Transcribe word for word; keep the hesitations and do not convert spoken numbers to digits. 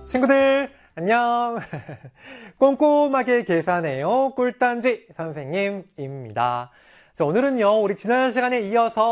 친구들 안녕. 꼼꼼하게 계산해요 꿀단지 선생님입니다. 자, 오늘은요 우리 지난 시간에 이어서